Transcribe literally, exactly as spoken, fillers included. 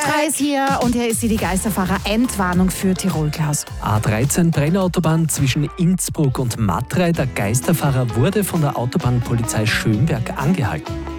Petra ist hier und hier ist sie, die Geisterfahrer-Endwarnung für Tirol, Klaus. A dreizehn Brennautobahn zwischen Innsbruck und Matrei. Der Geisterfahrer wurde von der Autobahnpolizei Schönberg angehalten.